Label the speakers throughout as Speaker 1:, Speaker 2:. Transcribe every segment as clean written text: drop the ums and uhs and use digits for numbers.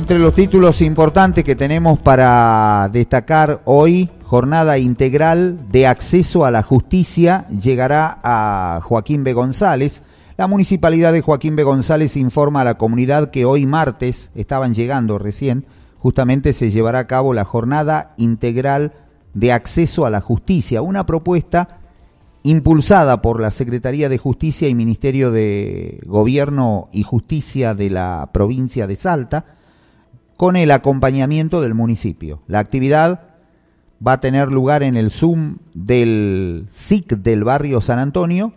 Speaker 1: Entre los títulos importantes que tenemos para destacar hoy, jornada integral de acceso a la justicia llegará a Joaquín B. González. La municipalidad de Joaquín B. González informa a la comunidad que hoy martes, estaban llegando recién, justamente se llevará a cabo la jornada integral de acceso a la justicia, una propuesta impulsada por la Secretaría de Justicia y Ministerio de Gobierno y Justicia de la provincia de Salta, con el acompañamiento del municipio. La actividad va a tener lugar en el Zoom del SIC del barrio San Antonio,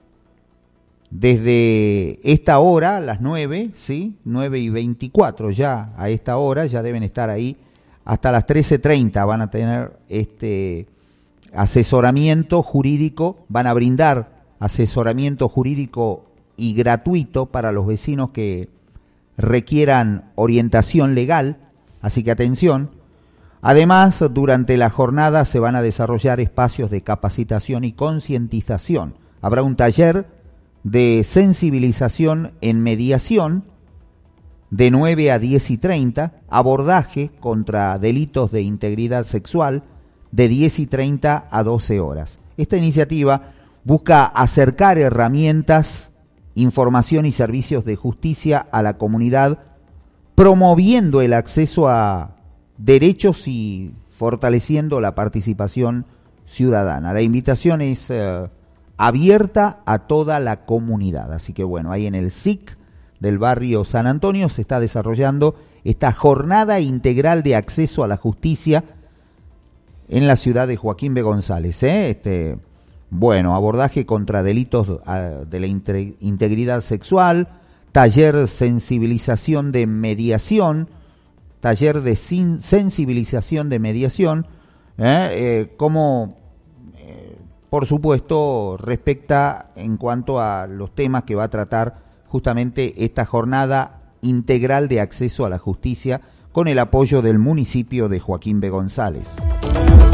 Speaker 1: desde esta hora, las 9, ¿sí? 9:24 ya, a esta hora, ya deben estar ahí, hasta las 13:30 van a tener asesoramiento jurídico, van a brindar asesoramiento jurídico y gratuito para los vecinos que requieran orientación legal, así que atención. Además, durante la jornada se van a desarrollar espacios de capacitación y concientización. Habrá un taller de sensibilización en mediación de 9 a 10:30, abordaje contra delitos de integridad sexual de 10:30 a 12 horas. Esta iniciativa busca acercar herramientas, información y servicios de justicia a la comunidad, promoviendo el acceso a derechos y fortaleciendo la participación ciudadana. La invitación es abierta a toda la comunidad. Así que bueno, ahí en el SIC del barrio San Antonio se está desarrollando esta jornada integral de acceso a la justicia en la ciudad de Joaquín B. González. Bueno, abordaje contra delitos de la integridad sexual, taller sensibilización de mediación, taller de sensibilización de mediación, como por supuesto respecta en cuanto a los temas que va a tratar justamente esta jornada integral de acceso a la justicia con el apoyo del municipio de Joaquín B. González.